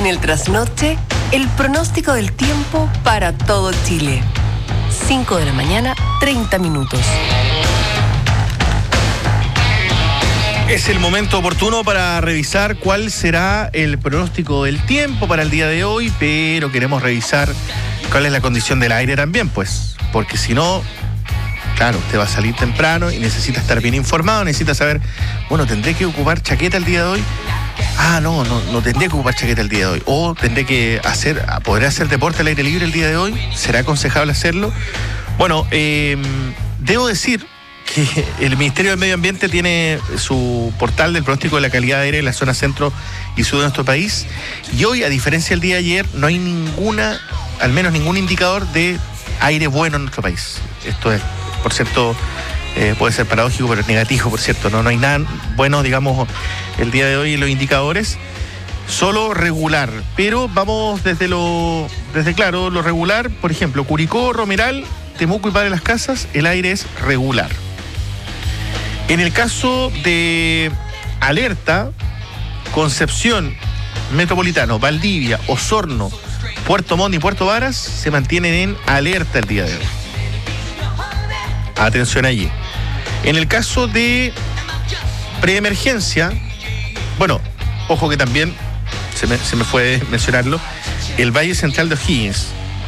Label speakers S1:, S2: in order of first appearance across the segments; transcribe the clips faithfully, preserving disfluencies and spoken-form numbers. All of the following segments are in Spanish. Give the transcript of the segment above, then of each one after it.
S1: En el trasnoche, el pronóstico del tiempo para todo Chile. cinco de la mañana, treinta minutos.
S2: Es el momento oportuno para revisar cuál será el pronóstico del tiempo para el día de hoy, pero queremos revisar cuál es la condición del aire también, pues, porque si no, claro, usted va a salir temprano y necesita estar bien informado, necesita saber, bueno, ¿tendré que ocupar chaqueta el día de hoy? Ah, no, no, no tendré que ocupar chaqueta el día de hoy. O tendré que hacer, ¿podré hacer deporte al aire libre el día de hoy? ¿Será aconsejable hacerlo? Bueno, eh, debo decir que el Ministerio del Medio Ambiente tiene su portal del pronóstico de la calidad de aire en la zona centro y sur de nuestro país, y hoy, a diferencia del día de ayer, no hay ninguna, al menos ningún indicador de aire bueno en nuestro país. Esto es, por cierto, eh, puede ser paradójico, pero es negativo, por cierto. No, no hay nada bueno, digamos, el día de hoy en los indicadores, solo regular. Pero vamos desde lo, desde claro, lo regular, por ejemplo, Curicó, Romeral, Temuco y Padre Las Casas, el aire es regular. En el caso de alerta, Concepción, Metropolitano, Valdivia, Osorno, Puerto Montt y Puerto Varas se mantienen en alerta el día de hoy. Atención allí. En el caso de preemergencia, bueno, ojo que también, se me, se me fue mencionarlo, el Valle Central de O'Higgins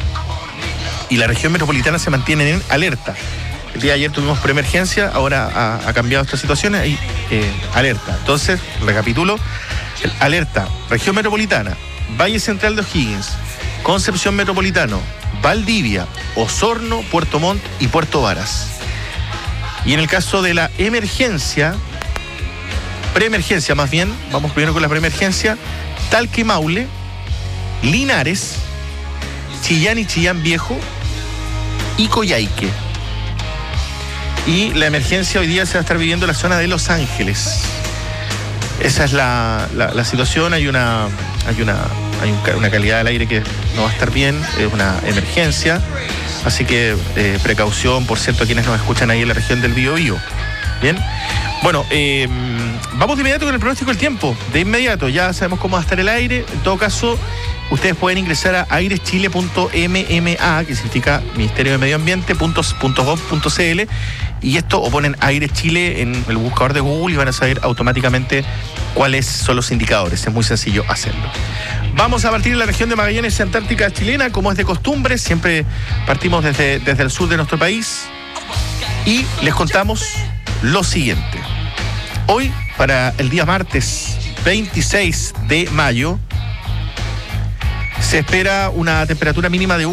S2: y la región metropolitana se mantienen en alerta. El día de ayer tuvimos preemergencia, ahora ha, ha cambiado esta situación y eh, alerta. Entonces, recapitulo, alerta, región metropolitana, Valle Central de O'Higgins, Concepción Metropolitano, Valdivia, Osorno, Puerto Montt y Puerto Varas. Y en el caso de la emergencia, preemergencia más bien, vamos primero con la preemergencia, Talca y Maule, Linares, Chillán y Chillán Viejo y Coyhaique. Y la emergencia hoy día se va a estar viviendo en la zona de Los Ángeles. Esa es la, la, la situación. Hay una hay una hay un, una calidad del aire que no va a estar bien, es una emergencia. Así que eh, precaución, por cierto, a quienes nos escuchan ahí en la región del Biobío. Bien. Bueno, eh, vamos de inmediato con el pronóstico del tiempo. De inmediato, ya sabemos cómo va a estar el aire. En todo caso, ustedes pueden ingresar a aireschile punto m m a, que significa Ministerio de Medio Ambiente, punto gov punto c l, y esto, o ponen Aire Chile en el buscador de Google y van a saber automáticamente cuáles son los indicadores. Es muy sencillo hacerlo. Vamos a partir de la región de Magallanes, Antártica chilena, como es de costumbre. Siempre partimos desde, desde el sur de nuestro país y les contamos lo siguiente. Hoy, para el día martes veintiséis de mayo, se espera una temperatura mínima de